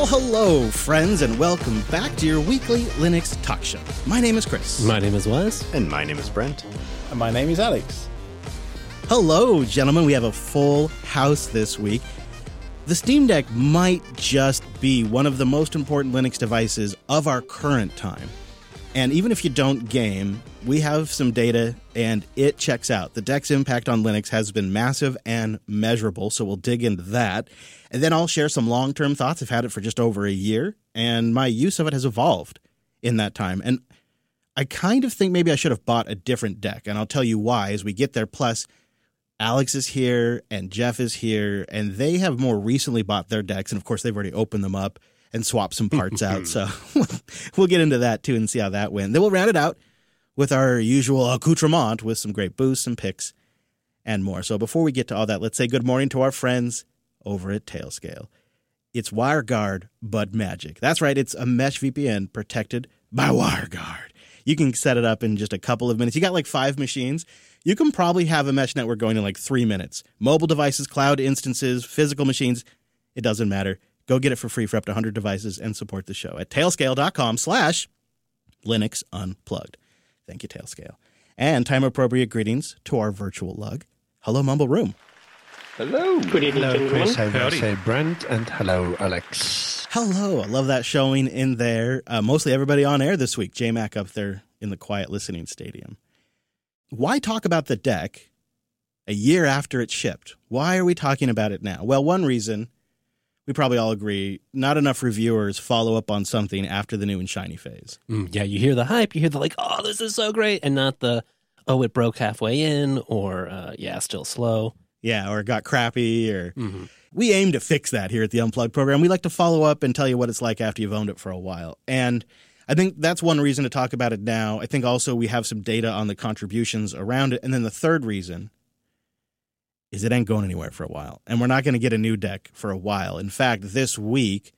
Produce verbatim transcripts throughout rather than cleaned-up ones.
Well, hello, friends, and welcome back to your weekly Linux talk show. My name is Chris. My name is Wes. And my name is Brent. And my name is Alex. Hello, gentlemen. We have a full house this week. The Steam Deck might just be one of the most important Linux devices of our current time. And even if you don't game, we have some data, and it checks out. The Deck's impact on Linux has been massive and measurable, so we'll dig into that. And then I'll share some long-term thoughts. I've had it for just over a year, and my use of it has evolved in that time. And I kind of think maybe I should have bought a different deck, and I'll tell you why as we get there. Plus, Alex is here, and Jeff is here, and they have more recently bought their decks, and of course they've already opened them up and swap some parts out. So we'll get into that too and see how that went. Then we'll round it out with our usual accoutrement with some great boosts and picks and more. So before we get to all that, let's say good morning to our friends over at Tailscale. It's WireGuard, but magic. That's right. It's a mesh V P N protected by WireGuard. You can set it up in just a couple of minutes. You got like five machines. You can probably have a mesh network going in like three minutes. Mobile devices, cloud instances, physical machines, it doesn't matter. Go get it for free for up to one hundred devices and support the show at tailscale.com slash Linux Unplugged. Thank you, Tailscale. And time-appropriate greetings to our virtual lug. Hello, Mumble Room. Hello. Good evening, Hello, Chris. gentlemen. Hello, say Brent, and hello, Alex. Hello. I love that showing in there. Uh, mostly everybody on air this week. J-Mac up there in the quiet listening stadium. Why talk about the deck a year after it shipped? Why are we talking about it now? Well, one reason, we probably all agree, not enough reviewers follow up on something after the new and shiny phase. Mm, yeah, you hear the hype, you hear the like, oh, this is so great, and not the, oh, it broke halfway in, or, uh, yeah, still slow. Yeah, or it got crappy, or... Mm-hmm. We aim to fix that here at the Unplugged program. We like to follow up and tell you what it's like after you've owned it for a while. And I think that's one reason to talk about it now. I think also we have some data on the contributions around it. And then the third reason is it ain't going anywhere for a while. And we're not going to get a new deck for a while. In fact, this week,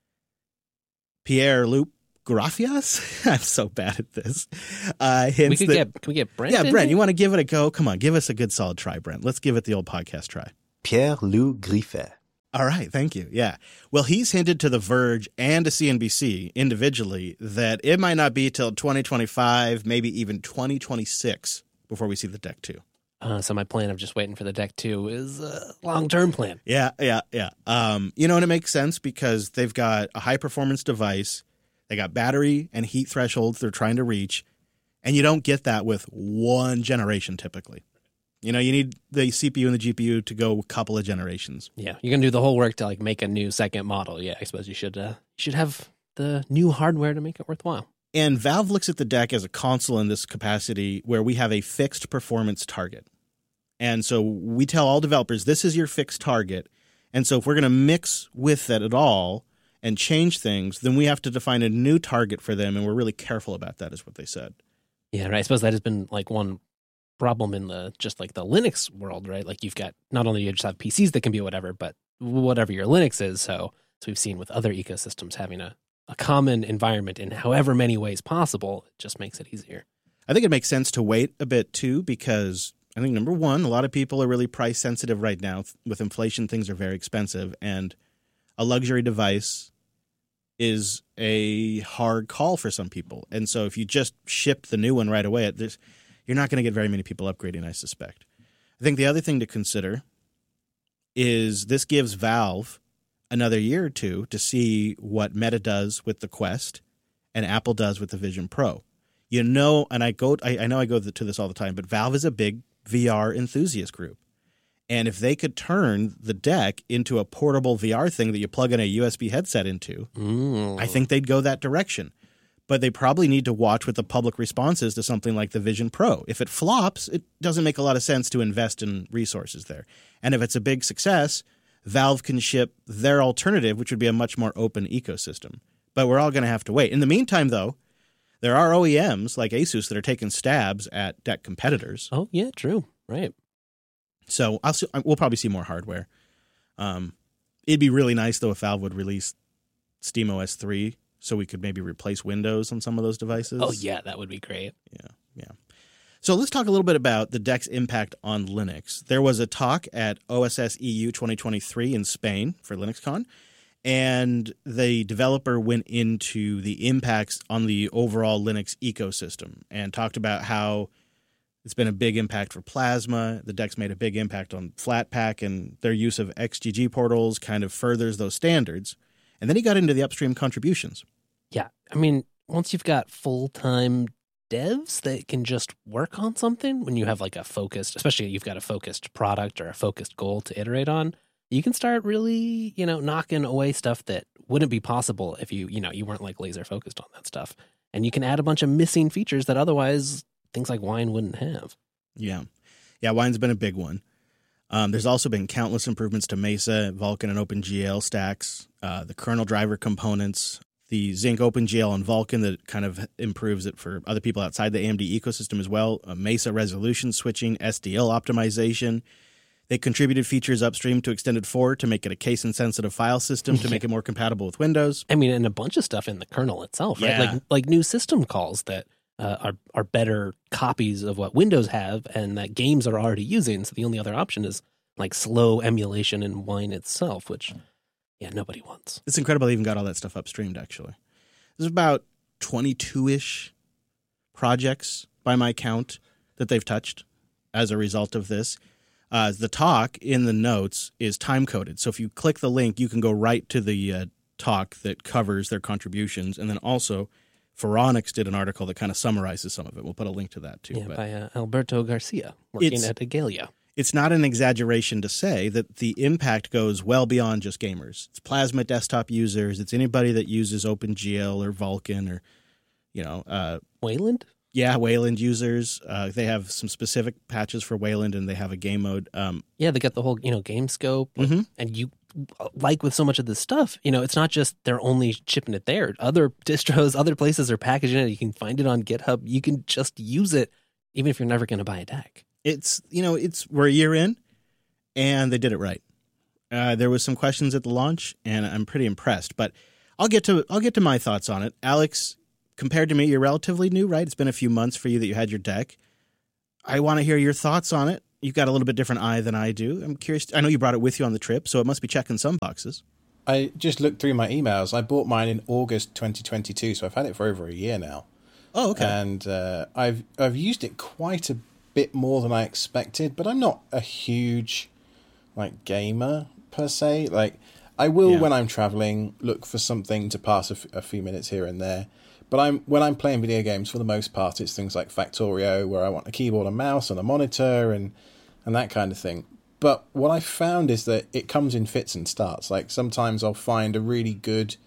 Pierre-Luc Grafias, I'm so bad at this, uh, hints we could that, get, can we get Brent Yeah, in Brent, here? you want to give it a go? Come on, give us a good solid try, Brent. Let's give it the old podcast try. Pierre-Luc Griffet. All right, thank you. Yeah. Well, he's hinted to The Verge and to C N B C individually that it might not be till twenty twenty-five, maybe even twenty twenty-six before we see the Deck two. Uh, so my plan of just waiting for the Deck two is a long-term plan. Yeah, yeah, yeah. Um, you know, and it makes sense because they've got a high-performance device. They got battery and heat thresholds they're trying to reach, and you don't get that with one generation typically. You know, you need the C P U and the G P U to go a couple of generations. Yeah, you're going to do the whole work to like make a new second model. Yeah, I suppose you should, uh, you should have the new hardware to make it worthwhile. And Valve looks at the Deck as a console in this capacity where we have a fixed performance target. And so we tell all developers, this is your fixed target. And so if we're going to mix with that at all and change things, then we have to define a new target for them. And we're really careful about that, is what they said. Yeah, right. I suppose that has been like one problem in the just like the Linux world, right? Like you've got not only you just have P Cs that can be whatever, but whatever your Linux is. So, so we've seen with other ecosystems having a, a common environment in however many ways possible, it just makes it easier. I think it makes sense to wait a bit too, because I think number one, a lot of people are really price sensitive right now. With inflation, things are very expensive, and a luxury device is a hard call for some people. And so if you just ship the new one right away, there's you're not going to get very many people upgrading, I suspect. I think the other thing to consider is this gives Valve another year or two to see what Meta does with the Quest and Apple does with the Vision Pro. You know, and I go, I, I know I go to this all the time, but Valve is a big V R enthusiast group. And if they could turn the Deck into a portable V R thing that you plug in a U S B headset into, mm. I think they'd go that direction. But they probably need to watch what the public response is to something like the Vision Pro. If it flops, it doesn't make a lot of sense to invest in resources there. And if it's a big success, Valve can ship their alternative, which would be a much more open ecosystem. But we're all going to have to wait. In the meantime, though, there are O E Ms like Asus that are taking stabs at Deck competitors. Oh, yeah, true. Right. So I'll see, we'll probably see more hardware. Um, it'd be really nice, though, if Valve would release SteamOS three so we could maybe replace Windows on some of those devices. Oh, yeah, that would be great. Yeah, yeah. So let's talk a little bit about the Deck's impact on Linux. There was a talk at O S S E U twenty twenty-three in Spain for LinuxCon, And the developer went into the impacts on the overall Linux ecosystem and talked about how it's been a big impact for Plasma. The deck's made a big impact on Flatpak, and their use of X G G portals kind of furthers those standards. And then he got into the upstream contributions. Yeah. I mean, once you've got full-time devs that can just work on something, when you have like a focused, especially you've got a focused product or a focused goal to iterate on, you can start really, you know, knocking away stuff that wouldn't be possible if you, you know, you weren't like laser focused on that stuff. And you can add a bunch of missing features that otherwise things like Wine wouldn't have. Yeah. Yeah, Wine's been a big one. Um, there's also been countless improvements to Mesa, Vulkan, and OpenGL stacks, uh, the kernel driver components, the Zinc OpenGL on Vulkan that kind of improves it for other people outside the A M D ecosystem as well, uh, Mesa resolution switching, S D L optimization. They contributed features upstream to Extended four to make it a case-insensitive file system to make it more compatible with Windows. I mean, and a bunch of stuff in the kernel itself, right? Yeah. Like like new system calls that uh, are are better copies of what Windows have and that games are already using. So the only other option is like slow emulation in Wine itself, which, yeah, nobody wants. It's incredible they even got all that stuff upstreamed, actually. There's about twenty-two-ish projects, by my count, that they've touched as a result of this. Uh, the talk in the notes is time-coded. So if you click the link, you can go right to the uh, talk that covers their contributions. And then also, Phoronix did an article that kind of summarizes some of it. We'll put a link to that, too. Yeah, but by uh, Alberto Garcia, working at Igalia. It's not an exaggeration to say that the impact goes well beyond just gamers. It's Plasma desktop users. It's anybody that uses OpenGL or Vulkan or, you know... Uh, Wayland? Yeah, Wayland users. Uh, they have some specific patches for Wayland, and they have a game mode. Um, yeah, they got the whole, you know, game scope. Mm-hmm. And you, like with so much of this stuff, you know, it's not just they're only shipping it there. Other distros, other places are packaging it. You can find it on GitHub. You can just use it, even if you're never going to buy a deck. It's, you know, it's we're a year in, and they did it right. Uh, there was some questions at the launch, and I'm pretty impressed. But I'll get to I'll get to my thoughts on it. Alex, compared to me, you're relatively new, right? It's been a few months for you that you had your deck. I want to hear your thoughts on it. You've got a little bit different eye than I do. I'm curious. I know you brought it with you on the trip, so it must be checking some boxes. I just looked through my emails. I bought mine in August twenty twenty-two, so I've had it for over a year now. Oh, okay. And uh, I've I've used it quite a bit more than I expected, but I'm not a huge like gamer per se. Like I will Yeah. when I'm traveling look for something to pass a, f- a few minutes here and there. But I'm when I'm playing video games, for the most part, it's things like Factorio, where I want a keyboard and mouse and a monitor and and that kind of thing. But what I found is that it comes in fits and starts. Like sometimes I'll find a really good,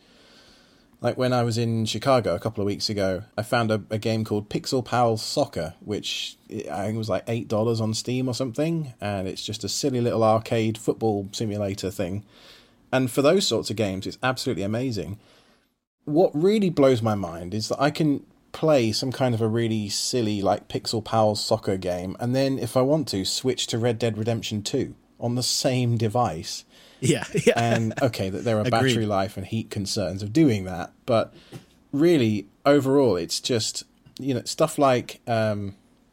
like when I was in Chicago a couple of weeks ago, I found a, a game called Pixel Pals Soccer, which I think was like eight dollars on Steam or something, and it's just a silly little arcade football simulator thing. And for those sorts of games, it's absolutely amazing. What really blows my mind is that I can play some kind of a really silly like Pixel Pals Soccer game, and then if I want to, switch to Red Dead Redemption two on the same device. Yeah, yeah. And okay, that there are Agreed. battery life and heat concerns of doing that, but really overall it's just, you know, stuff like um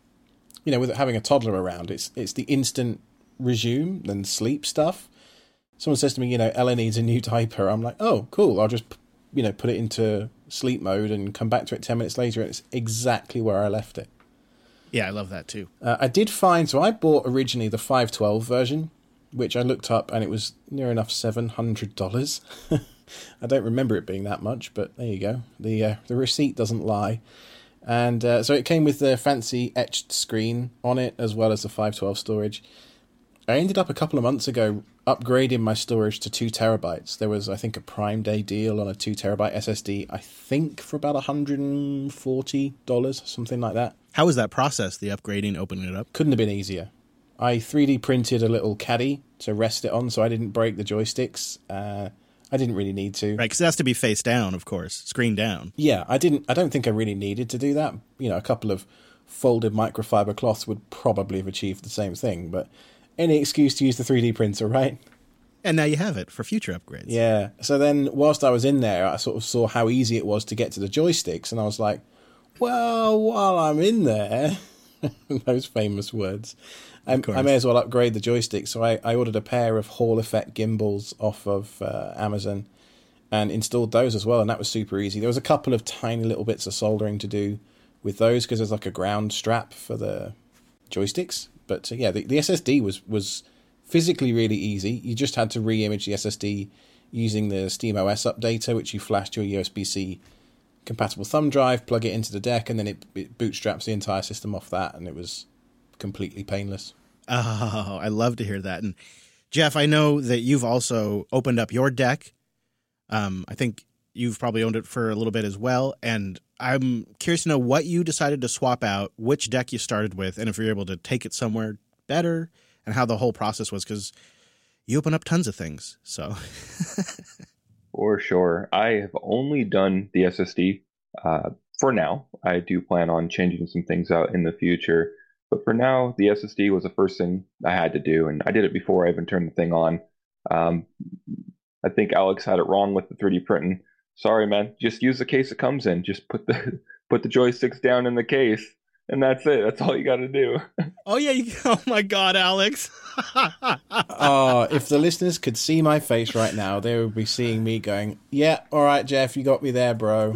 you know, with having a toddler around, it's it's the instant resume and sleep stuff. Someone says to me, you know, Ella needs a new diaper. I'm like, oh cool, I'll just, you know, put it into sleep mode and come back to it ten minutes later and it's exactly where I left it. Yeah, I love that too. Uh, I did find, so I bought originally the five twelve version, which I looked up and it was near enough seven hundred dollars. I don't remember it being that much, but there you go. The uh, the receipt doesn't lie. And uh, so it came with the fancy etched screen on it, as well as the five twelve storage. I ended up a couple of months ago upgrading my storage to two terabytes. There was, I think, a Prime Day deal on a two terabyte S S D, I think for about one hundred forty dollars, something like that. How was that process, the upgrading, opening it up? Couldn't have been easier. I three D printed a little caddy to rest it on so I didn't break the joysticks. Uh, I didn't really need to. Right, because it has to be face down, of course, screen down. Yeah, I didn't. I don't think I really needed to do that. You know, a couple of folded microfiber cloths would probably have achieved the same thing, but any excuse to use the three D printer, right? And now you have it for future upgrades. Yeah. So then whilst I was in there, I sort of saw how easy it was to get to the joysticks, and I was like, well, while I'm in there, those famous words, I, I may as well upgrade the joystick. So I, I ordered a pair of Hall Effect gimbals off of uh, Amazon, and installed those as well, and that was super easy. There was a couple of tiny little bits of soldering to do with those because there's like a ground strap for the joysticks. But uh, yeah, the, the S S D was was physically really easy. You just had to re-image the S S D using the SteamOS updater, which you flashed your U S B C compatible thumb drive, plug it into the deck, and then it, it bootstraps the entire system off that, and it was completely painless. Oh, I love to hear that. And Jeff, I know that you've also opened up your deck. Um, I think you've probably owned it for a little bit as well, and I'm curious to know what you decided to swap out, which deck you started with, and if you're able to take it somewhere better, and how the whole process was, because you open up tons of things. So, For sure. I have only done the S S D uh, for now. I do plan on changing some things out in the future. But for now, the S S D was the first thing I had to do. And I did it before I even turned the thing on. Um, I think Alex had it wrong with the three D printing. Sorry, man. Just use the case it comes in. Just put the put the joysticks down in the case. And that's it. That's all you got to do. Oh, yeah. You, oh, my God, Alex. Oh, if the listeners could see my face right now, they would be seeing me going, yeah, all right, Jeff, you got me there, bro.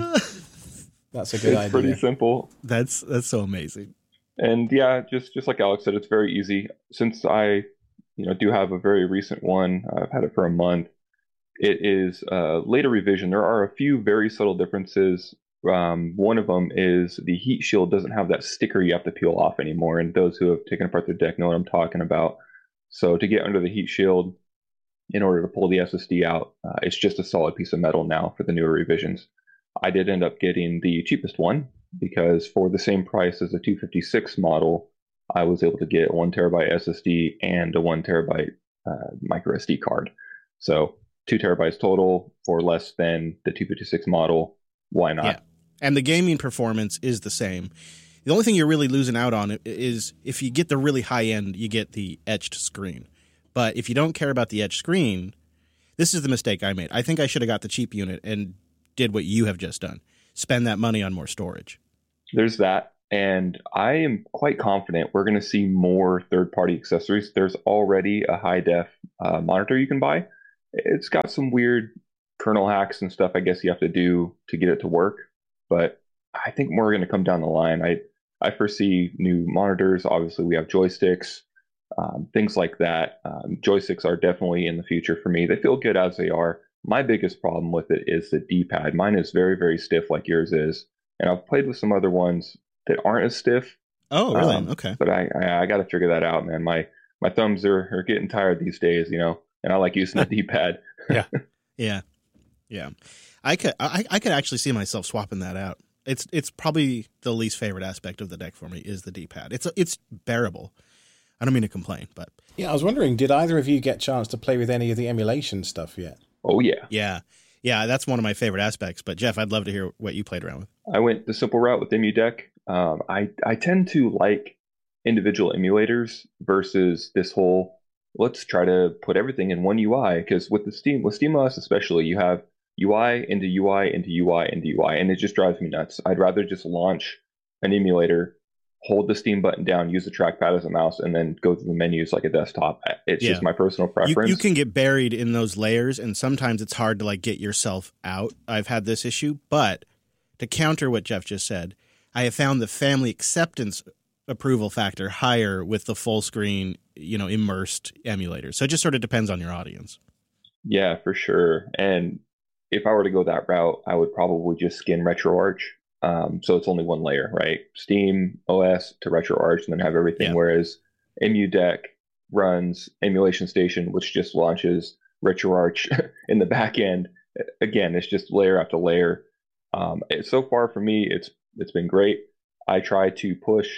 That's a good it's idea. It's pretty simple. That's that's so amazing. And yeah, just, just like Alex said, it's very easy. Since I you know, do have a very recent one, I've had it for a month. It is a later revision. There are a few very subtle differences. Um, one of them is the heat shield doesn't have that sticker you have to peel off anymore. And those who have taken apart their deck know what I'm talking about. So to get under the heat shield, in order to pull the S S D out, uh, it's just a solid piece of metal now for the newer revisions. I did end up getting the cheapest one because for the same price as the two fifty-six model, I was able to get a one terabyte S S D and a one terabyte uh, micro S D card. So two terabytes total for less than the two fifty-six model. Why not? Yeah. And the gaming performance is the same. The only thing you're really losing out on is if you get the really high end, you get the etched screen. But if you don't care about the etched screen, this is the mistake I made. I think I should have got the cheap unit and did what you have just done. Spend that money on more storage. There's that. And I am quite confident we're going to see more third-party accessories. There's already a high-def uh, monitor you can buy. It's got some weird kernel hacks and stuff I guess you have to do to get it to work. But I think more going to come down the line. I, I foresee new monitors. Obviously, we have joysticks, um, things like that. Um, joysticks are definitely in the future for me. They feel good as they are. My biggest problem with it is the D-pad. Mine is very, very stiff like yours is. And I've played with some other ones that aren't as stiff. Oh, really? Um, okay. But I, I, I got to figure that out, man. My my thumbs are, are getting tired these days, you know, and I like using the D-pad. Yeah. Yeah. Yeah. I could I, I could actually see myself swapping that out. It's it's probably the least favorite aspect of the deck for me is the D-pad. It's it's bearable. I don't mean to complain, but yeah, I was wondering, did either of you get a chance to play with any of the emulation stuff yet? Oh yeah, yeah, yeah. That's one of my favorite aspects. But Jeff, I'd love to hear what you played around with. I went the simple route with EmuDeck. Um, I I tend to like individual emulators versus this whole let's try to put everything in one U I, because with the Steam with SteamOS especially, you have U I into U I into U I into U I, and it just drives me nuts. I'd rather just launch an emulator, hold the Steam button down, use the trackpad as a mouse, and then go through the menus like a desktop. It's yeah. just my personal preference. You, you can get buried in those layers, and sometimes it's hard to like get yourself out. I've had this issue, but to counter what Jeff just said, I have found the family acceptance approval factor higher with the full screen, you know, immersed emulators. So it just sort of depends on your audience. Yeah, for sure. And if I were to go that route, I would probably just skin RetroArch. Um, so it's only one layer, right? Steam O S to RetroArch, and then have everything. Yeah. Whereas EmuDeck runs Emulation Station, which just launches RetroArch in the back end. Again, it's just layer after layer. Um, it, so far for me, it's it's been great. I try to push,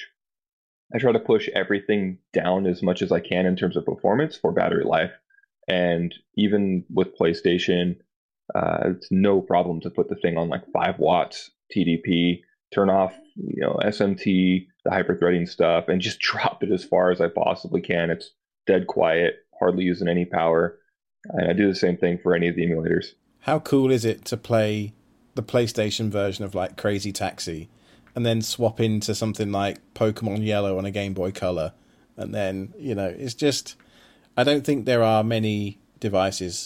I try to push everything down as much as I can in terms of performance for battery life, and even with PlayStation. Uh, it's no problem to put the thing on like five watts T D P, turn off, you know, S M T, the hyper-threading stuff, and just drop it as far as I possibly can. It's dead quiet, hardly using any power. And I do the same thing for any of the emulators. How cool is it to play the PlayStation version of like Crazy Taxi and then swap into something like Pokemon Yellow on a Game Boy Color? And then, you know, it's just, I don't think there are many devices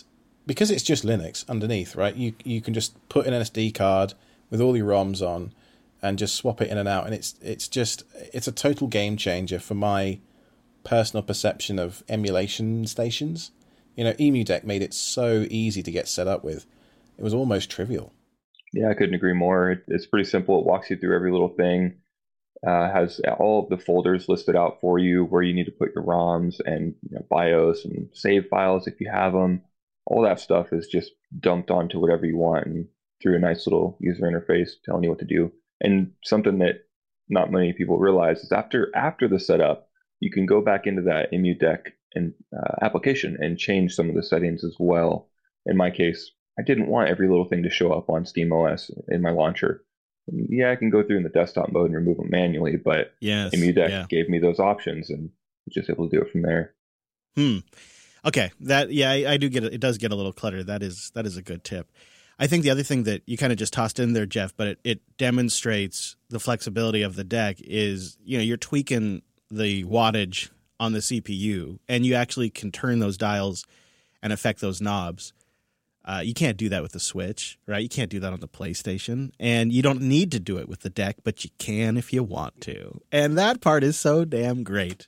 because it's just Linux underneath, right? You you can just put in an S D card with all your ROMs on and just swap it in and out, and it's it's just it's a total game changer for my personal perception of emulation stations. You know, EmuDeck made it so easy to get set up with. It was almost trivial. Yeah, I couldn't agree more. It, it's pretty simple. It walks you through every little thing. Uh, has all of the folders listed out for you where you need to put your ROMs and you know, BIOS and save files if you have them. All that stuff is just dumped onto whatever you want and through a nice little user interface telling you what to do. And something that not many people realize is after after the setup, you can go back into that EmuDeck and uh, application and change some of the settings as well. In my case, I didn't want every little thing to show up on SteamOS in my launcher. Yeah, I can go through in the desktop mode and remove them manually, but yes, EmuDeck yeah. gave me those options and was just able to do it from there. Hmm. Okay. That yeah, I, I do get it. It does get a little cluttered. That is that is a good tip. I think the other thing that you kind of just tossed in there, Jeff, but it, it demonstrates the flexibility of the deck is, you know, you're tweaking the wattage on the C P U, and you actually can turn those dials and affect those knobs. Uh, you can't do that with the Switch, right? You can't do that on the PlayStation, and you don't need to do it with the deck, but you can if you want to. And that part is so damn great.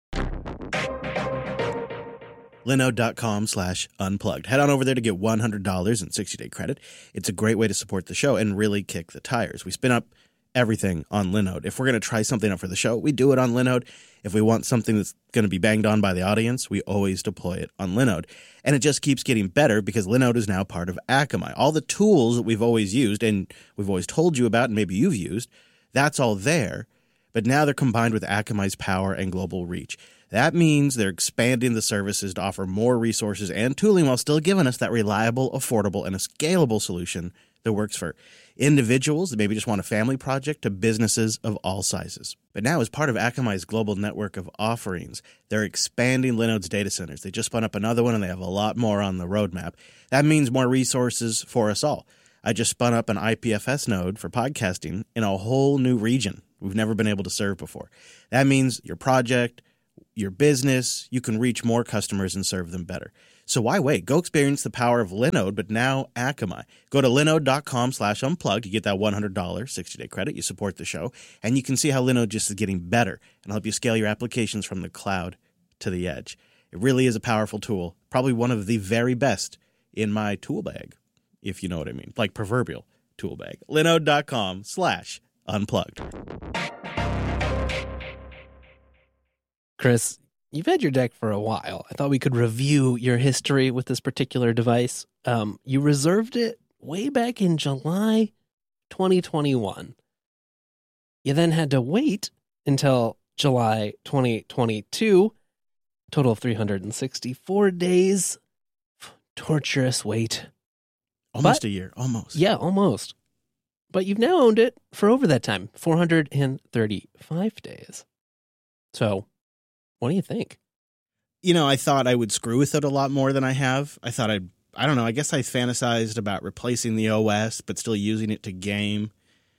Linode.com slash unplugged. Head on over there to get one hundred dollars in sixty-day credit. It's a great way to support the show and really kick the tires. We spin up everything on Linode. If we're going to try something up for the show, we do it on Linode. If we want something that's going to be banged on by the audience, we always deploy it on Linode. And it just keeps getting better because Linode is now part of Akamai. All the tools that we've always used and we've always told you about and maybe you've used, that's all there. But now they're combined with Akamai's power and global reach. That means they're expanding the services to offer more resources and tooling while still giving us that reliable, affordable, and a scalable solution that works for individuals that maybe just want a family project to businesses of all sizes. But now, as part of Akamai's global network of offerings, they're expanding Linode's data centers. They just spun up another one, and they have a lot more on the roadmap. That means more resources for us all. I just spun up an I P F S node for podcasting in a whole new region we've never been able to serve before. That means your project, your business, you can reach more customers and serve them better. So why wait? Go experience the power of Linode, but now Akamai. Go to linode.com slash unplugged. You get that one hundred dollars sixty-day credit. You support the show, and you can see how Linode just is getting better and help you scale your applications from the cloud to the edge. It really is a powerful tool, probably one of the very best in my tool bag, if you know what I mean, like proverbial tool bag. Linode.com slash unplugged. Chris, you've had your deck for a while. I thought we could review your history with this particular device. Um, you reserved it way back in July twenty twenty-one. You then had to wait until July twenty twenty-two. Total of three hundred sixty-four days. Torturous wait. Almost But- a year, almost. Yeah, almost. But you've now owned it for over that time, four hundred thirty-five days. So, what do you think? You know, I thought I would screw with it a lot more than I have. I thought I'd, I don't know, I guess I fantasized about replacing the O S, but still using it to game.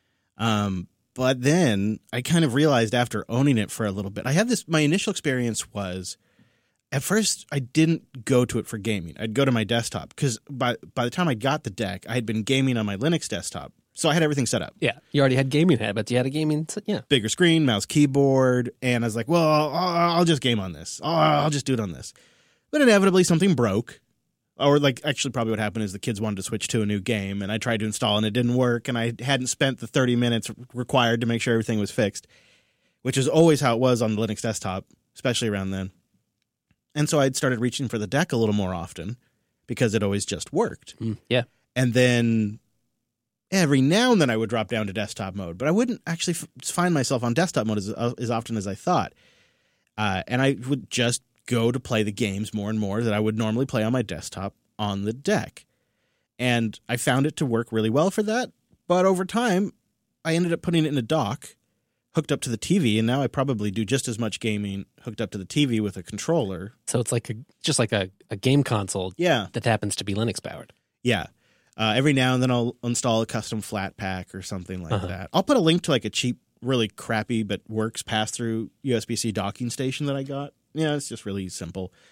Um, but then I kind of realized after owning it for a little bit, I had this, my initial experience was, at first I didn't go to it for gaming. I'd go to my desktop because by, by the time I got the deck, I had been gaming on my Linux desktop. So I had everything set up. Yeah, you already had gaming habits. You had a gaming, yeah. Bigger screen, mouse, keyboard, and I was like, well, I'll, I'll just game on this. I'll, I'll just do it on this. But inevitably something broke. Or like actually probably what happened is the kids wanted to switch to a new game, and I tried to install and it didn't work, and I hadn't spent the thirty minutes required to make sure everything was fixed, which is always how it was on the Linux desktop, especially around then. And so I'd started reaching for the deck a little more often because it always just worked. Mm, yeah. And then every now and then I would drop down to desktop mode, but I wouldn't actually f- find myself on desktop mode as, uh, as often as I thought. Uh, and I would just go to play the games more and more that I would normally play on my desktop on the deck. And I found it to work really well for that. But over time, I ended up putting it in a dock, hooked up to the T V, and now I probably do just as much gaming hooked up to the T V with a controller. So it's like a, just like a, a game console Yeah. that happens to be Linux powered. Yeah. Uh, every now and then I'll install a custom flat pack or something like Uh-huh. that. I'll put a link to like a cheap, really crappy but works pass-through U S B C docking station that I got. Yeah, it's just really simple.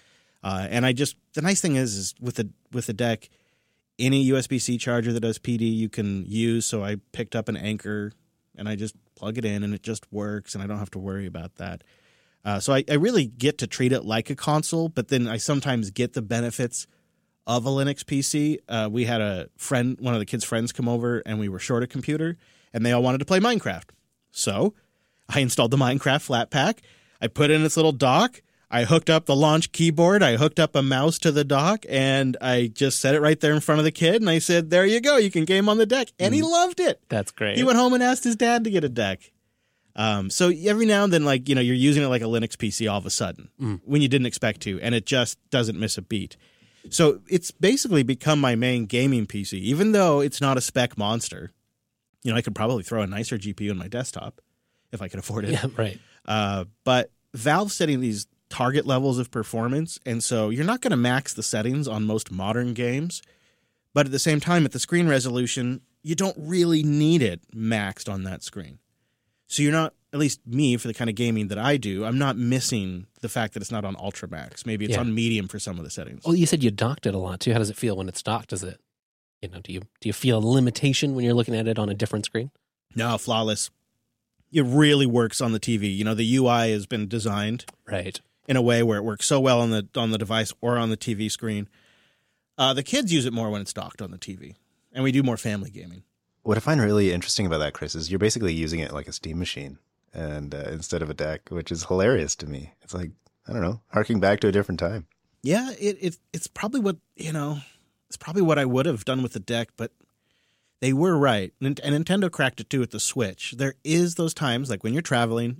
Uh, and I just the nice thing is is with the with the deck, any U S B C charger that does P D you can use. So I picked up an Anker and I just plug it in and it just works and I don't have to worry about that. Uh, so I, I really get to treat it like a console, but then I sometimes get the benefits of a Linux P C. Uh, we had a friend, one of the kids' friends come over and we were short a computer and they all wanted to play Minecraft. So I installed the Minecraft flat pack. I put in its little dock. I hooked up the launch keyboard. I hooked up a mouse to the dock and I just set it right there in front of the kid. And I said, there you go. You can game on the deck. And he loved it. That's great. He went home and asked his dad to get a deck. Um, so every now and then, like, you know, you're using it like a Linux P C all of a sudden mm. when you didn't expect to, and it just doesn't miss a beat. So it's basically become my main gaming P C, even though it's not a spec monster. You know, I could probably throw a nicer G P U in my desktop if I could afford it. Yeah, right. Uh, but Valve's setting these target levels of performance, and so you're not going to max the settings on most modern games. But at the same time, at the screen resolution, you don't really need it maxed on that screen. So you're not, at least me, for the kind of gaming that I do, I'm not missing the fact that it's not on Ultra Max. Maybe it's yeah. on medium for some of the settings. Well, you said you docked it a lot too. How does it feel when it's docked? Is it, you know, do you do you feel a limitation when you're looking at it on a different screen? No, flawless. It really works on the T V. You know, the U I has been designed right in a way where it works so well on the on the device or on the T V screen. Uh, the kids use it more when it's docked on the T V, and we do more family gaming. What I find really interesting about that, Chris, is you're basically using it like a Steam machine and uh, instead of a deck, which is hilarious to me. It's like, I don't know, harking back to a different time. Yeah, it, it it's probably what, you know, it's probably what I would have done with the deck, but they were right. And Nintendo cracked it too with the Switch. There is those times, like when you're traveling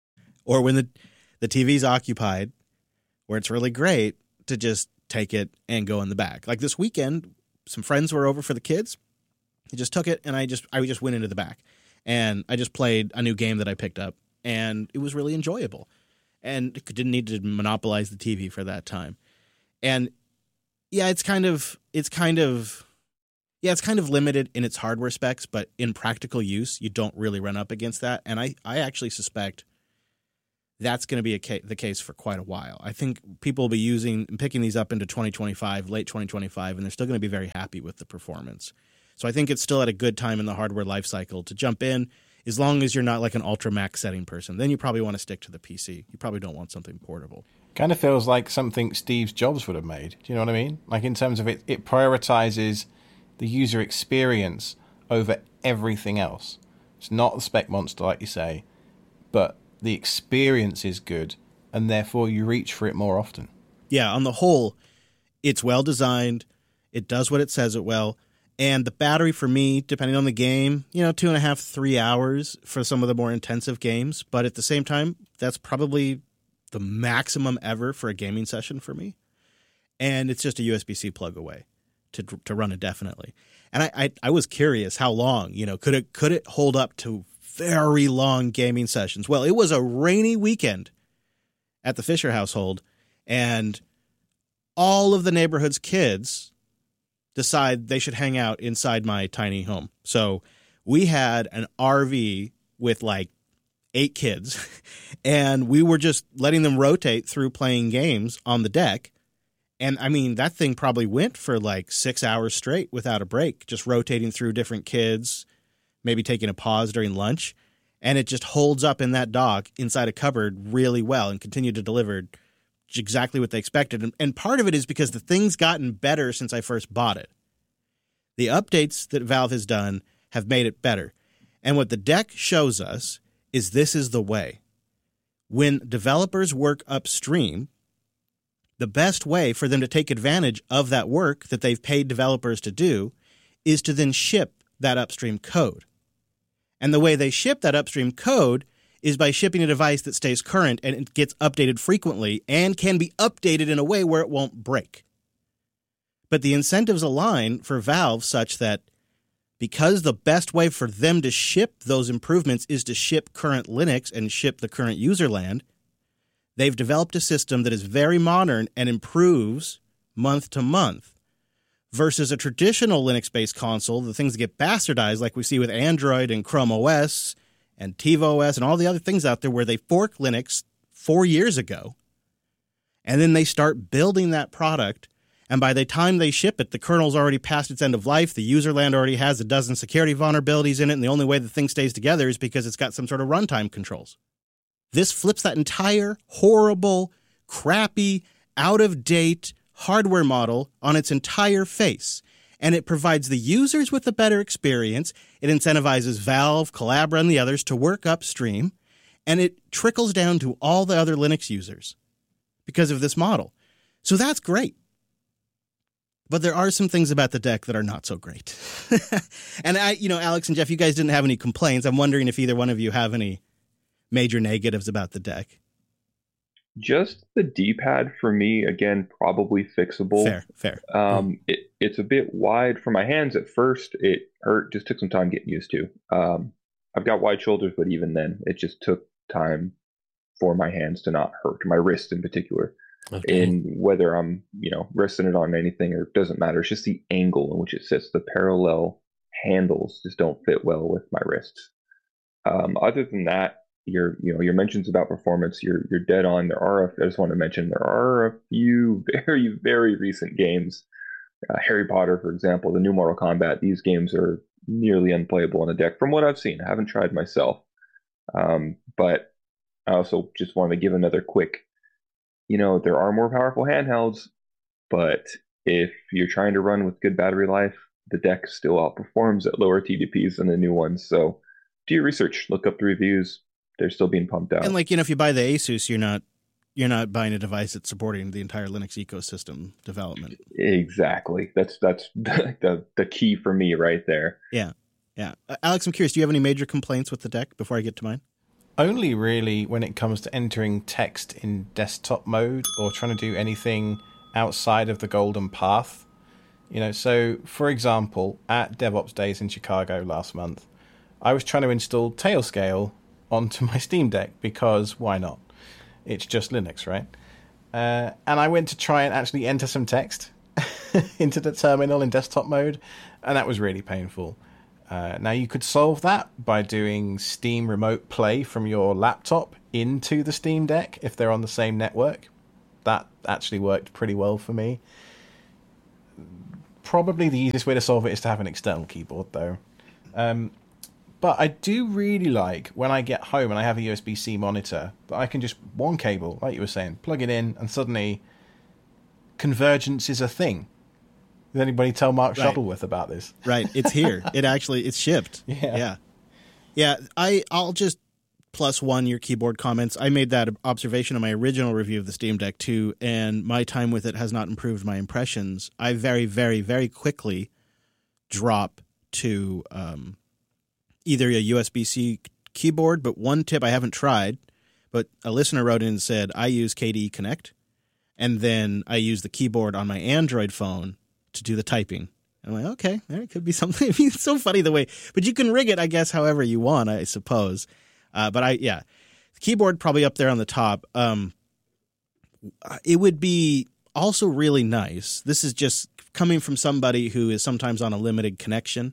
or when the, the T V's occupied, where it's really great to just take it and go in the back. Like this weekend, some friends were over for the kids. I just took it and I just I just went into the back and I just played a new game that I picked up and it was really enjoyable and didn't need to monopolize the T V for that time. And yeah, it's kind of it's kind of yeah, it's kind of limited in its hardware specs, but in practical use, you don't really run up against that. And I, I actually suspect that's going to be a ca- the case for quite a while. I think people will be using and picking these up into twenty twenty-five, late twenty twenty-five, and they're still going to be very happy with the performance. So I think it's still at a good time in the hardware life cycle to jump in, as long as you're not like an ultra max setting person. Then you probably want to stick to the P C. You probably don't want something portable. Kind of feels like something Steve Jobs would have made. Do you know what I mean? Like in terms of it, it prioritizes the user experience over everything else. It's not the spec monster, like you say, but the experience is good, and therefore you reach for it more often. Yeah, on the whole, it's well designed. It does what it says it will. And the battery for me, depending on the game, you know, two and a half, three hours for some of the more intensive games. But at the same time, that's probably the maximum ever for a gaming session for me. And it's just a U S B C plug away to to run indefinitely. And I, I I was curious how long, you know, could it could it hold up to very long gaming sessions? Well, it was a rainy weekend at the Fisher household, and all of the neighborhood's kids decide they should hang out inside my tiny home. So we had an R V with like eight kids, and we were just letting them rotate through playing games on the deck. And I mean, that thing probably went for like six hours straight without a break, just rotating through different kids, maybe taking a pause during lunch. And it just holds up in that dock inside a cupboard really well and continued to deliver exactly what they expected. And, and part of it is because the thing's gotten better since I first bought it. The updates that Valve has done have made it better. And what the deck shows us is this is the way. When developers work upstream, the best way for them to take advantage of that work that they've paid developers to do is to then ship that upstream code. And the way they ship that upstream code is by shipping a device that stays current and it gets updated frequently and can be updated in a way where it won't break. But the incentives align for Valve such that because the best way for them to ship those improvements is to ship current Linux and ship the current user land, they've developed a system that is very modern and improves month to month versus a traditional Linux-based console, the things that get bastardized like we see with Android and Chrome O S and TiVo O S and all the other things out there where they forked Linux four years ago And then they start building that product. And by the time they ship it, the kernel's already past its end of life. The user land already has a dozen security vulnerabilities in it. And the only way the thing stays together is because it's got some sort of runtime controls. This flips that entire horrible, crappy, out-of-date hardware model on its entire face. And it provides the users with a better experience. It incentivizes Valve, Collabora, and the others to work upstream. And it trickles down to all the other Linux users because of this model. So that's great. But there are some things about the deck that are not so great. And I, you know, Alex and Jeff, you guys didn't have any complaints. I'm wondering if either one of you have any major negatives about the deck. Just the D-pad for me, again, probably fixable. Fair, fair. Um, mm. it, it's a bit wide for my hands at first. It hurt, just took some time getting used to. Um, I've got wide shoulders, but even then, it just took time for my hands to not hurt, my wrist in particular. Okay. And whether I'm, you know, resting it on anything or it doesn't matter. It's just the angle in which it sits. The parallel handles just don't fit well with my wrists. Um, other than that, your, you know, your mentions about performance, you're you're dead on. There are, a, I just want to mention, there are a few very, very recent games. Uh, Harry Potter, for example, the new Mortal Kombat. These games are nearly unplayable on the deck, from what I've seen. I haven't tried myself, um, but I also just want to give another quick. You know, there are more powerful handhelds, but if you're trying to run with good battery life, the deck still outperforms at lower T D Ps than the new ones. So do your research, look up the reviews. They're still being pumped out. And like, you know, if you buy the Asus, you're not you're not buying a device that's supporting the entire Linux ecosystem development. Exactly. That's that's the the, the key for me right there. Yeah. Yeah. Uh, Alex, I'm curious, do you have any major complaints with the deck before I get to mine? Only really when it comes to entering text in desktop mode or trying to do anything outside of the golden path. You know, so for example, at DevOps Days in Chicago last month, I was trying to install Tailscale onto my Steam Deck because why not? It's just Linux, right? Uh, and I went to try and actually enter some text into the terminal in desktop mode, and that was really painful. Uh, now, you could solve that by doing Steam Remote Play from your laptop into the Steam Deck if they're on the same network. That actually worked pretty well for me. Probably the easiest way to solve it is to have an external keyboard, though. Um, but I do really like when I get home and I have a U S B-C monitor that I can just, one cable, like you were saying, plug it in, and suddenly convergence is a thing. Did anybody tell Mark right. Shuttleworth about this? Right. It's here. It actually, it's shipped. Yeah. Yeah. Yeah. I, I'll just plus one your keyboard comments. I made that observation in my original review of the Steam Deck too, and my time with it has not improved my impressions. I very, very, very quickly drop to um, either a U S B-C keyboard, but one tip I haven't tried, but a listener wrote in and said, I use K D E Connect, and then I use the keyboard on my Android phone to do the typing. I'm like, okay, there could be something. I mean, it's so funny the way, but you can rig it, I guess, however you want, I suppose. Uh, but I, yeah, the keyboard probably up there on the top. Um, it would be also really nice. This is just coming from somebody who is sometimes on a limited connection.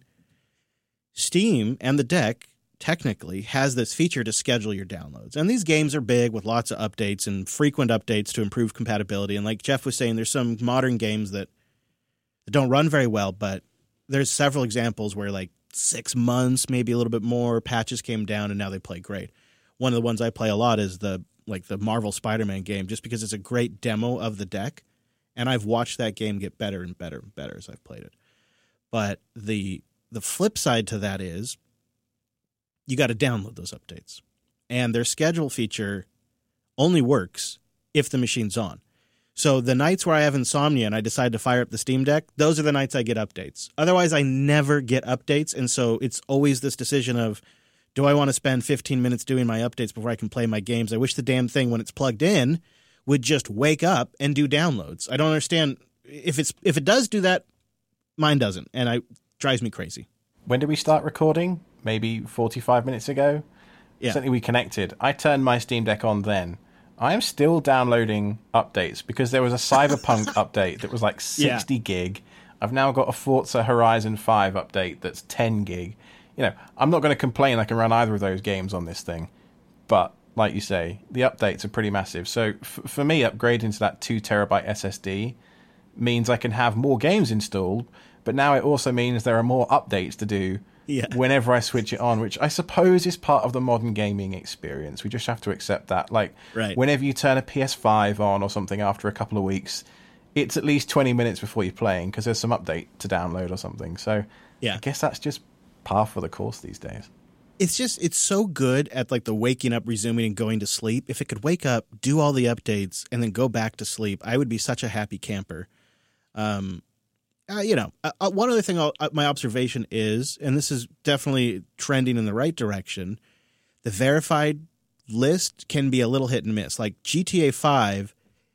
Steam and the deck technically has this feature to schedule your downloads. And these games are big with lots of updates and frequent updates to improve compatibility. And like Jeff was saying, there's some modern games that don't run very well, but there's several examples where like six months, maybe a little bit more, patches came down and now they play great. One of the ones I play a lot is the like the Marvel Spider-Man game, just because it's a great demo of the deck, and I've watched that game get better and better and better as I've played it. But the the flip side to that is you got to download those updates, and their schedule feature only works if the machine's on. So the nights where I have insomnia and I decide to fire up the Steam Deck, those are the nights I get updates. Otherwise, I never get updates, and so it's always this decision of, do I want to spend fifteen minutes doing my updates before I can play my games? I wish the damn thing, when it's plugged in, would just wake up and do downloads. I don't understand. If it's if it does do that, mine doesn't, and it drives me crazy. When did we start recording? Maybe forty-five minutes ago? Yeah. Certainly we connected. I turned my Steam Deck on then. I am still downloading updates because there was a Cyberpunk update that was like sixty yeah. gig. I've now got a Forza Horizon five update that's ten gig. You know, I'm not going to complain I can run either of those games on this thing, but like you say, the updates are pretty massive. So f- for me, upgrading to that two terabyte S S D means I can have more games installed, but now it also means there are more updates to do yeah. whenever I switch it on, which I suppose is part of the modern gaming experience. We just have to accept that. Like, right. whenever you turn a P S five on or something after a couple of weeks, it's at least twenty minutes before you're playing because there's some update to download or something. So yeah. I guess that's just par for the course these days. It's just, it's so good at like the waking up, resuming, and going to sleep. If it could wake up, do all the updates, and then go back to sleep, I would be such a happy camper. Um, uh, you know, uh, one other thing I'll, uh, my observation is, and this is definitely trending in the right direction, the verified list can be a little hit and miss. Like G T A five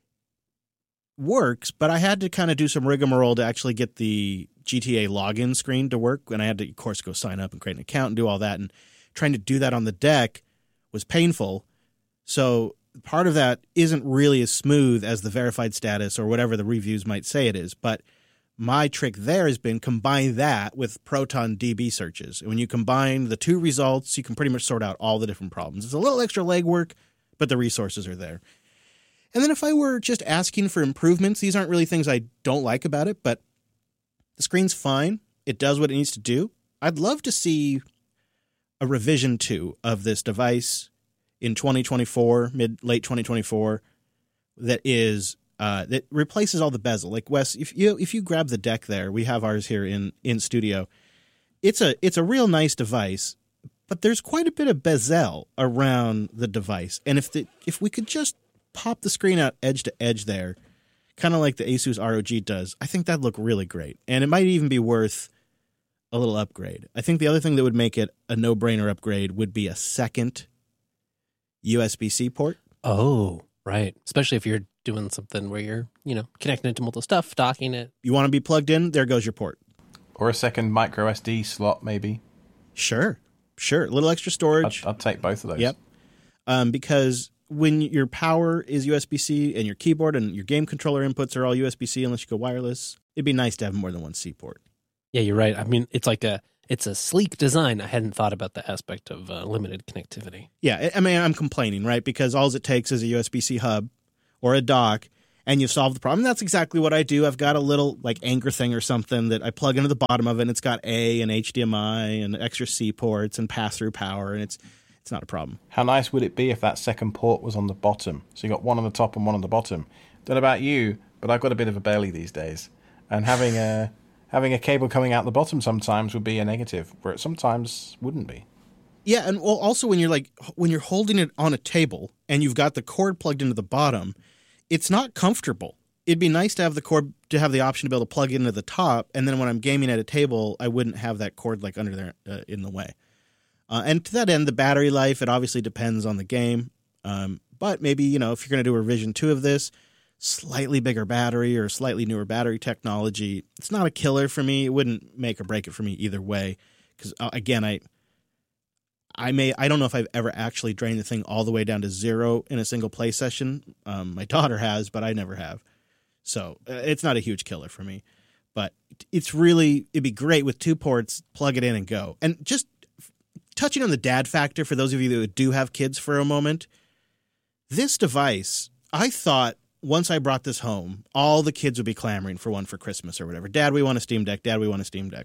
works, but I had to kind of do some rigmarole to actually get the G T A login screen to work, and I had to, of course, go sign up and create an account and do all that, and trying to do that on the deck was painful. So part of that isn't really as smooth as the verified status or whatever the reviews might say it is, but my trick there has been combine that with Proton D B searches. And when you combine the two results, you can pretty much sort out all the different problems. It's a little extra legwork, but the resources are there. And then if I were just asking for improvements, these aren't really things I don't like about it, but the screen's fine. It does what it needs to do. I'd love to see a revision two of this device in twenty twenty-four, mid late twenty twenty-four, that is uh, that replaces all the bezel. Like Wes, if you if you grab the deck there, we have ours here in in studio. It's a it's a real nice device, but there's quite a bit of bezel around the device. And if the if we could just pop the screen out edge to edge there, kind of like the Asus R O G does, I think that'd look really great. And it might even be worth a little upgrade. I think the other thing that would make it a no-brainer upgrade would be a second U S B C port. Oh, right. Especially if you're doing something where you're, you know, connecting it to multiple stuff, docking it. You want to be plugged in? There goes your port. Or a second micro S D slot, maybe. Sure. Sure. A little extra storage. I'd, I'd take both of those. Yep. Um, because when your power is U S B C and your keyboard and your game controller inputs are all U S B C unless you go wireless, it'd be nice to have more than one C port. Yeah, you're right. I mean, it's like a it's a sleek design. I hadn't thought about the aspect of uh, limited connectivity. Yeah, I mean, I'm complaining, right? Because all it takes is a U S B C hub or a dock, and you've solved the problem. And that's exactly what I do. I've got a little like Anchor thing or something that I plug into the bottom of it, and it's got A and H D M I and extra C ports and pass-through power, and it's it's not a problem. How nice would it be if that second port was on the bottom? So you got one on the top and one on the bottom. Don't know about you, but I've got a bit of a belly these days, and having a having a cable coming out the bottom sometimes would be a negative, where it sometimes wouldn't be. Yeah, and well, also when you're like when you're holding it on a table and you've got the cord plugged into the bottom, it's not comfortable. It'd be nice to have the cord to have the option to be able to plug it into the top, and then when I'm gaming at a table, I wouldn't have that cord like under there uh, in the way. Uh, and to that end, the battery life, it obviously depends on the game. Um, but maybe, you know, if you're going to do a revision two of this, slightly bigger battery or slightly newer battery technology, it's not a killer for me. It wouldn't make or break it for me either way. Because uh, again, I, I may, I don't know if I've ever actually drained the thing all the way down to zero in a single play session. Um, my daughter has, but I never have. So uh, it's not a huge killer for me. But it's really, it'd be great with two ports, plug it in and go. And just touching on the dad factor for those of you that do have kids for a moment, this device, I thought once I brought this home, all the kids would be clamoring for one for Christmas or whatever. Dad, we want a Steam Deck. Dad, we want a Steam Deck.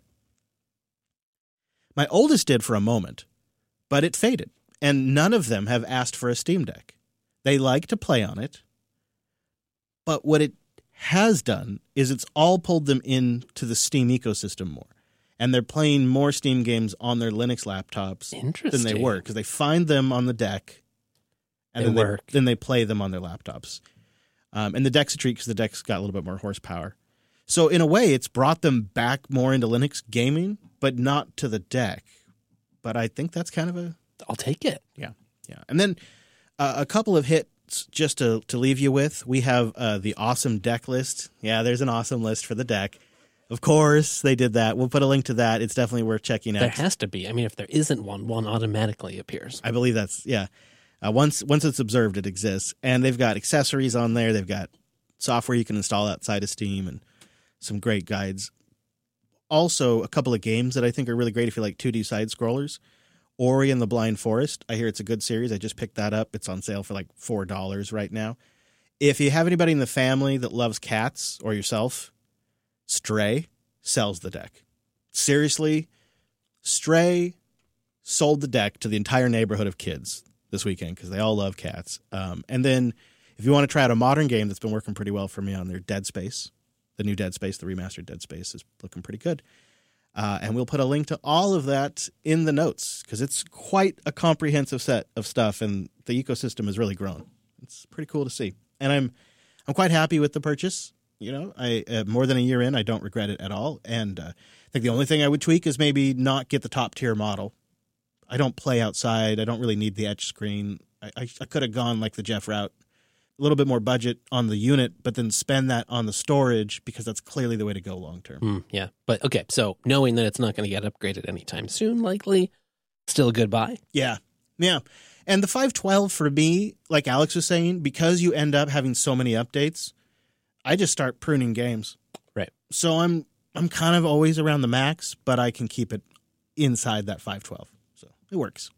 My oldest did for a moment, but it faded, and none of them have asked for a Steam Deck. They like to play on it, but what it has done is it's all pulled them into the Steam ecosystem more. And they're playing more Steam games on their Linux laptops than they were, because they find them on the deck, and they then, work. They, then they play them on their laptops. Um, and the deck's a treat because the deck's got a little bit more horsepower. So in a way, it's brought them back more into Linux gaming, but not to the deck. But I think that's kind of a... I'll take it. Yeah, yeah. And then uh, a couple of hits just to, to leave you with. We have uh, the awesome deck list. Yeah, there's an awesome list for the deck. Of course, they did that. We'll put a link to that. It's definitely worth checking out. There has to be. I mean, if there isn't one, one automatically appears. I believe that's, yeah. Uh, once once it's observed, it exists. And they've got accessories on there. They've got software you can install outside of Steam and some great guides. Also, a couple of games that I think are really great if you like two D side-scrollers. Ori and the Blind Forest. I hear it's a good series. I just picked that up. It's on sale for like four dollars right now. If you have anybody in the family that loves cats or yourself, Stray sells the deck. Seriously, Stray sold the deck to the entire neighborhood of kids this weekend because they all love cats. Um, and then if you want to try out a modern game that's been working pretty well for me on there, Dead Space, the new Dead Space, the remastered Dead Space is looking pretty good. Uh, and we'll put a link to all of that in the notes because it's quite a comprehensive set of stuff, and the ecosystem has really grown. It's pretty cool to see. And I'm I'm quite happy with the purchase. You know, I uh, more than a year in, I don't regret it at all. And uh, I think the only thing I would tweak is maybe not get the top tier model. I don't play outside. I don't really need the etch screen. I, I, I could have gone like the Jeff route, a little bit more budget on the unit, but then spend that on the storage because that's clearly the way to go long term. Mm, yeah. But okay, so knowing that it's not going to get upgraded anytime soon, likely, still a good buy? Yeah. Yeah. And the five twelve for me, like Alex was saying, because you end up having so many updates, I just start pruning games. Right. So I'm I'm kind of always around the max, but I can keep it inside that five twelve. So it works.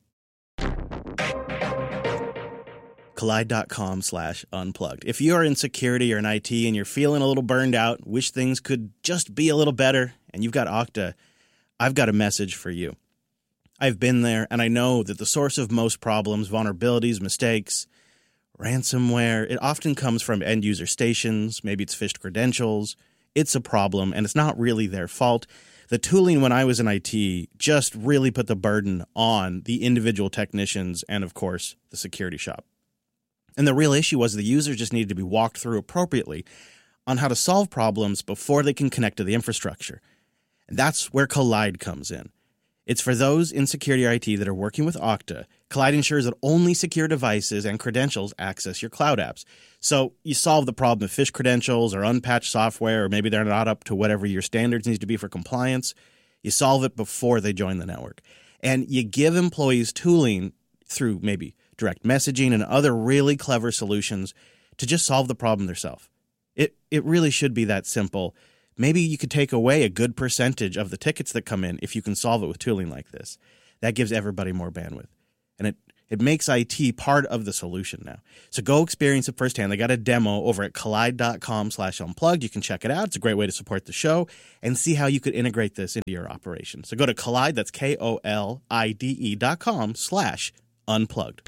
Collide.com slash unplugged. If you are in security or in I T and you're feeling a little burned out, wish things could just be a little better, and you've got Okta, I've got a message for you. I've been there, and I know that the source of most problems, vulnerabilities, mistakes, ransomware, it often comes from end-user stations. Maybe it's phished credentials. It's a problem, and it's not really their fault. The tooling when I was in I T just really put the burden on the individual technicians and, of course, the security shop. And the real issue was the users just needed to be walked through appropriately on how to solve problems before they can connect to the infrastructure. And that's where Collide comes in. It's for those in security or I T that are working with Okta. Collide ensures that only secure devices and credentials access your cloud apps. So you solve the problem of phished credentials or unpatched software, or maybe they're not up to whatever your standards need to be for compliance. You solve it before they join the network. And you give employees tooling through maybe direct messaging and other really clever solutions to just solve the problem themselves. It it really should be that simple. Maybe you could take away a good percentage of the tickets that come in if you can solve it with tooling like this. That gives everybody more bandwidth. And it, it makes I T part of the solution now. So go experience it firsthand. They got a demo over at collide.com slash unplugged. You can check it out. It's a great way to support the show and see how you could integrate this into your operation. So go to Collide, that's K O L I D E dot com slash unplugged.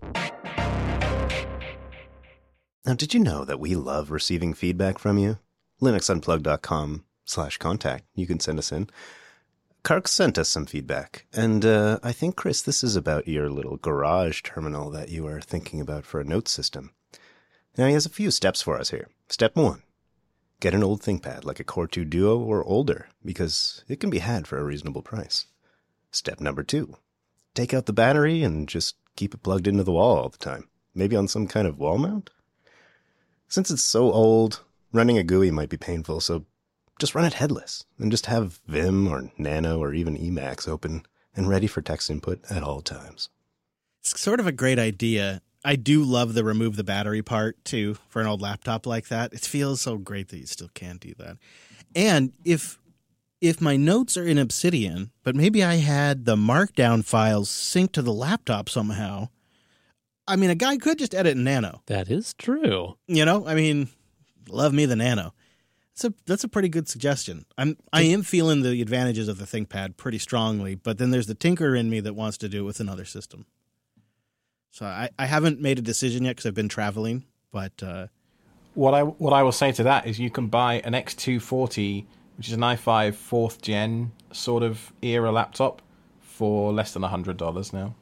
Now, did you know that we love receiving feedback from you? linuxunplugged.com slash contact. You can send us in. Kark sent us some feedback, and uh, I think, Chris, this is about your little garage terminal that you are thinking about for a note system. Now, he has a few steps for us here. Step one, get an old ThinkPad like a Core two Duo or older, because it can be had for a reasonable price. Step number two, take out the battery and just keep it plugged into the wall all the time, maybe on some kind of wall mount. Since it's so old, running a G U I might be painful, so just run it headless and just have Vim or Nano or even Emacs open and ready for text input at all times. It's sort of a great idea. I do love the remove the battery part, too, for an old laptop like that. It feels so great that you still can do that. And if if my notes are in Obsidian, but maybe I had the Markdown files synced to the laptop somehow, I mean, a guy could just edit in Nano. That is true. You know, I mean, love me the Nano. That's a, that's a pretty good suggestion. I'm, I am feeling the advantages of the ThinkPad pretty strongly, but then there's the tinker in me that wants to do it with another system. So I, I haven't made a decision yet because I've been traveling, but... Uh, what I what I will say to that is you can buy an X two forty, which is an i five fourth gen sort of era laptop, for less than one hundred dollars now.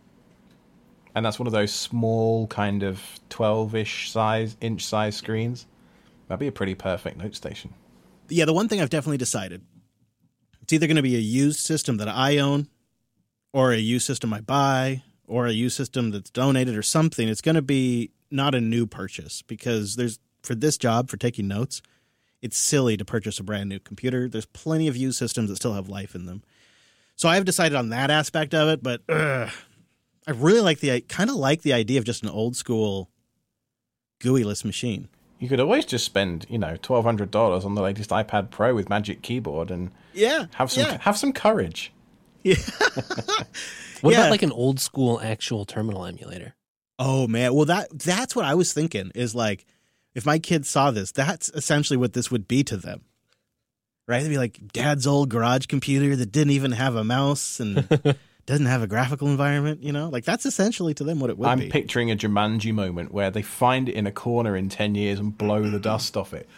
And that's one of those small kind of twelve-ish size, inch size screens. That'd be a pretty perfect note station. Yeah, the one thing I've definitely decided, it's either going to be a used system that I own, or a used system I buy, or a used system that's donated or something. It's going to be not a new purchase, because there's, for this job, for taking notes, it's silly to purchase a brand new computer. There's plenty of used systems that still have life in them. So I've decided on that aspect of it, but ugh, I really like the, I kind of like the idea of just an old school G U I-less machine. You could always just spend, you know, twelve hundred dollars on the latest iPad Pro with Magic Keyboard and yeah, have some yeah. have some courage. Yeah. What Yeah. about like an old school actual terminal emulator? Oh man, well that that's what I was thinking is like if my kids saw this, that's essentially what this would be to them. Right? They'd be like dad's old garage computer that didn't even have a mouse and doesn't have a graphical environment, you know? Like that's essentially to them what it would I'm be. picturing a Jumanji moment where they find it in a corner in ten years and blow the dust off it.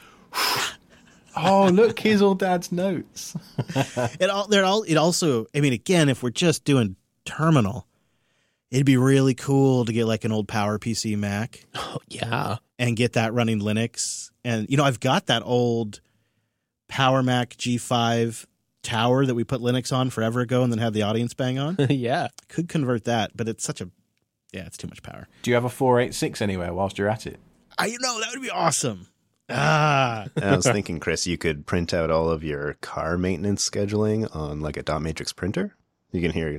Oh, look, here's all Dad's notes. It all they're all it also I mean again, if we're just doing terminal, it'd be really cool to get like an old PowerPC Mac Oh, yeah. and get that running Linux. And you know, I've got that old Power Mac G five tower that we put Linux on forever ago and then had the audience bang on. Yeah. Could convert that, but it's such a yeah, it's too much power. Do you have a four eighty-six anywhere whilst you're at it? I know that would be awesome. Ah, And I was thinking, Chris, you could print out all of your car maintenance scheduling on like a dot matrix printer. You can hear it.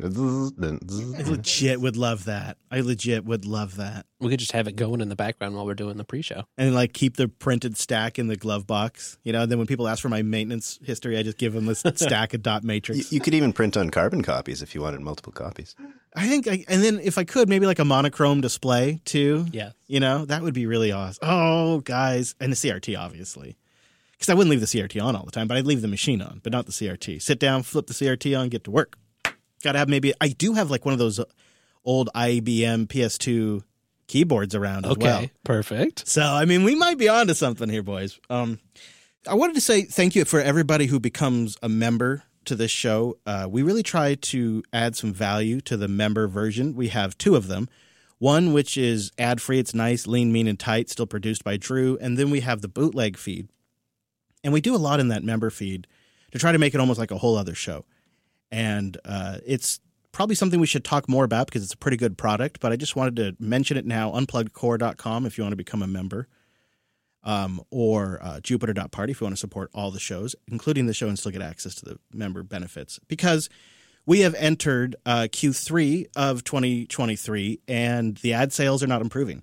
I legit would love that. I legit would love that. We could just have it going in the background while we're doing the pre-show. And like keep the printed stack in the glove box. You know, and then when people ask for my maintenance history, I just give them this stack of dot You, matrix. you could even print on carbon copies if you wanted multiple copies. I think, I, and then if I could, maybe like a monochrome display too. Yeah. You know, that would be really awesome. Oh, guys. And the C R T, obviously. Because I wouldn't leave the C R T on all the time, but I'd leave the machine on, but not the C R T. Sit down, flip the C R T on, get to work. Got to have maybe, I do have like one of those old I B M P S two keyboards around as Okay. well. Perfect. So, I mean, we might be onto something here, boys. Um, I wanted to say thank you for everybody who becomes a member to this show. Uh, we really try to add some value to the member version. We have two of them. One, which is ad-free. It's nice, lean, mean, and tight, still produced by Drew. And then we have the bootleg feed. And we do a lot in that member feed to try to make it almost like a whole other show. And uh, it's probably something we should talk more about because it's a pretty good product. But I just wanted to mention it now, unplugged core dot com if you want to become a member. Um, or uh, jupiter dot party if you want to support all the shows, including the show, and still get access to the member benefits. Because we have entered uh, Q three of twenty twenty-three, and the ad sales are not improving.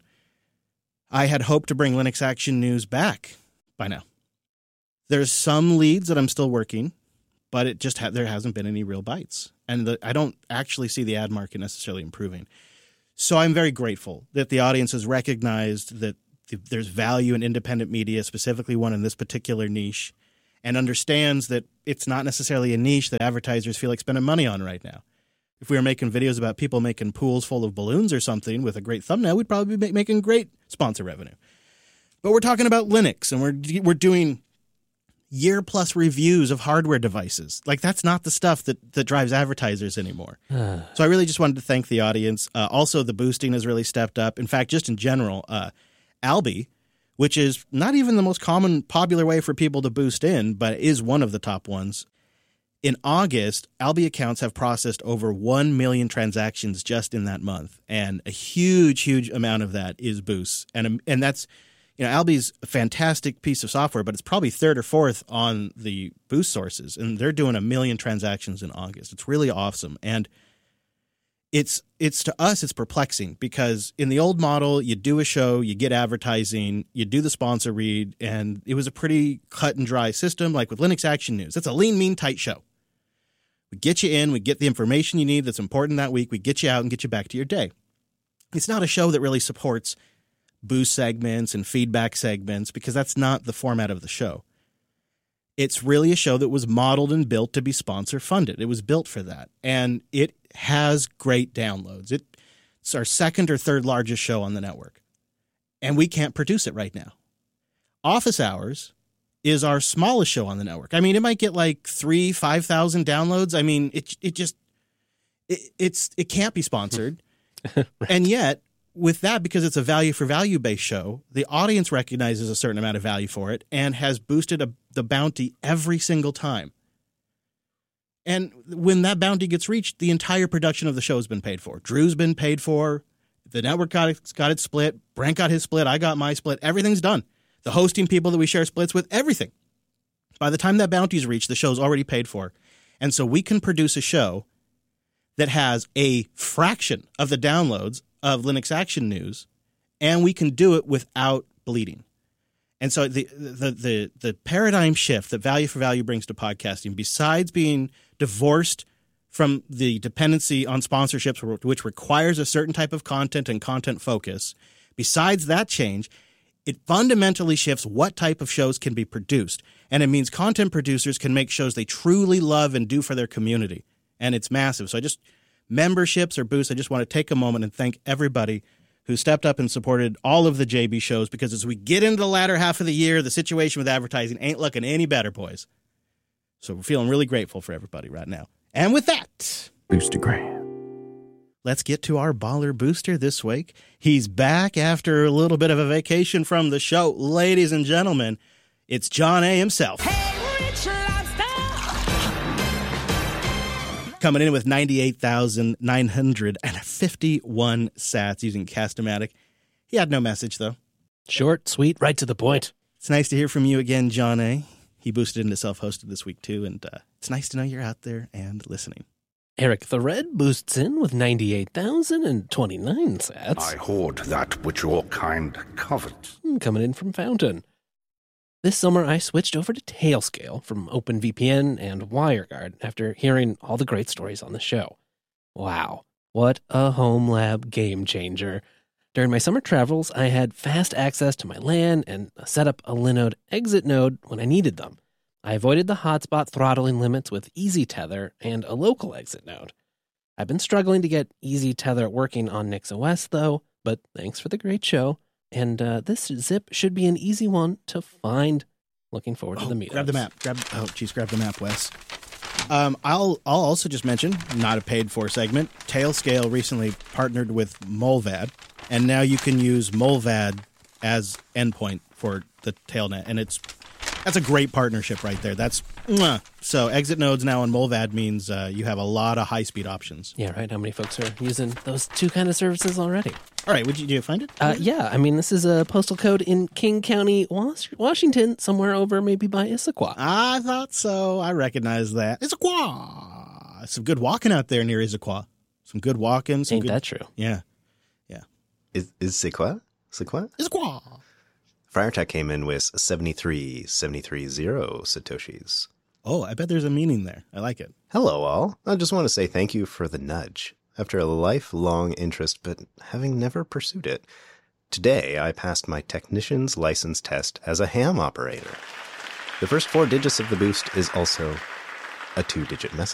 I had hoped to bring Linux Action News back by now. There's some leads that I'm still working, but it just ha- there hasn't been any real bites. And the, I don't actually see the ad market necessarily improving. So I'm very grateful that the audience has recognized that there's value in independent media, specifically one in this particular niche, and understands that it's not necessarily a niche that advertisers feel like spending money on right now. If we were making videos about people making pools full of balloons or something with a great thumbnail, we'd probably be making great sponsor revenue. But we're talking about Linux, and we're we're doing year-plus reviews of hardware devices. Like, that's not the stuff that, that drives advertisers anymore. So I really just wanted to thank the audience. Uh, also, the boosting has really stepped up. In fact, just in general, uh, Alby, which is not even the most common, popular way for people to boost in, but is one of the top ones. In August, Alby accounts have processed over one million transactions just in that month. And a huge, huge amount of that is boosts. And, and that's, you know, Alby's a fantastic piece of software, but it's probably third or fourth on the boost sources. And they're doing a million transactions in August. It's really awesome. And It's it's to us, it's perplexing because in the old model, you do a show, you get advertising, you do the sponsor read, and it was a pretty cut and dry system. Like with Linux Action News, it's a lean, mean, tight show. We get you in, we get the information you need that's important that week, we get you out and get you back to your day. It's not a show that really supports boost segments and feedback segments because that's not the format of the show. It's really a show that was modeled and built to be sponsor funded. It was built for that. And it has great downloads. It, it's our second or third largest show on the network. And we can't produce it right now. Office Hours is our smallest show on the network. I mean, it might get like three, five thousand downloads. I mean, it it just it, it's it can't be sponsored. Right. And yet, with that, because it's a value for value based show, the audience recognizes a certain amount of value for it and has boosted a, the bounty every single time. And when that bounty gets reached, the entire production of the show has been paid for. Drew's been paid for. The network got it, got it split. Brent got his split. I got my split. Everything's done. The hosting people that we share splits with, everything. By the time that bounty's reached, the show's already paid for. And so we can produce a show that has a fraction of the downloads of Linux Action News, and we can do it without bleeding. And so the the the the paradigm shift that Value for Value brings to podcasting, besides being divorced from the dependency on sponsorships, which requires a certain type of content and content focus, besides that change, it fundamentally shifts what type of shows can be produced. And it means content producers can make shows they truly love and do for their community. And it's massive. So I just, memberships or boosts, I just want to take a moment and thank everybody who stepped up and supported all of the J B shows, because as we get into the latter half of the year, the situation with advertising ain't looking any better, boys. So we're feeling really grateful for everybody right now. And with that, Boostergram. Let's get to our baller booster this week. He's back after a little bit of a vacation from the show. Ladies and gentlemen, it's John A. himself. Hey, Rich Lobster! Coming in with ninety-eight thousand nine hundred fifty-one sats using Cast-O-Matic. He had no message, though. Short, sweet, right to the point. It's nice to hear from you again, John A. He boosted into self-hosted this week, too, and uh, it's nice to know you're out there and listening. Eric the Red boosts in with ninety-eight thousand twenty-nine sats. I hoard that which your kind covet. Coming in from Fountain. This summer, I switched over to Tailscale from OpenVPN and WireGuard after hearing all the great stories on the show. Wow, what a home lab game changer. During my summer travels, I had fast access to my LAN and set up a Linode exit node when I needed them. I avoided the hotspot throttling limits with Easy Tether and a local exit node. I've been struggling to get Easy Tether working on NixOS, though, but thanks for the great show. And uh, this zip should be an easy one to find. Looking forward to oh, the meetups. Grab the map. Grab. Oh, geez, grab the map, Wes. Um, I'll I'll also just mention, not a paid-for segment, Tailscale recently partnered with Molvad, and now you can use Molvad as endpoint for the Tailnet, and it's that's a great partnership right there. That's mwah. So exit nodes now on Molvad means uh, you have a lot of high-speed options. Yeah, right. How many folks are using those two kind of services already? All right, would you, did you find it? Uh, yeah, I mean, this is a postal code in King County, Was- Washington, somewhere over maybe by Issaquah. I thought so. I recognize that. Issaquah. Some good walking out there near Issaquah. Some good walking. Some Ain't good, that true? Yeah. Yeah. Is is Sequa? Sequa? Issaquah. FriarTech came in with seventy-three seven three zero Satoshis. Oh, I bet there's a meaning there. I like it. Hello, all. I just want to say thank you for the nudge. After a lifelong interest, but having never pursued it, today I passed my technician's license test as a ham operator. The first four digits of the boost is also a two-digit message.